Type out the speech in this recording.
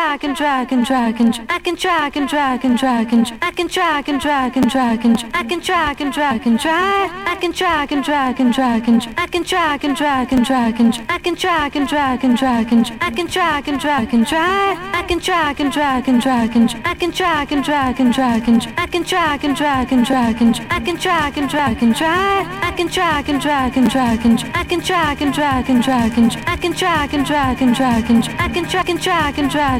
drag and drag and drag and I can drag and drag and drag and I can drag and drag and drag and I can drag and drag and drag I can drag and drag and drag and I can drag and drag and drag and I can drag and drag and drag and I can drag and drag and drag I can drag and drag and drag and I can drag and drag and drag and I can drag and drag and drag and I can drag and drag and drag I can drag and drag and drag and I can drag and drag and drag and I can drag and drag and drag and I can drag and drag and drag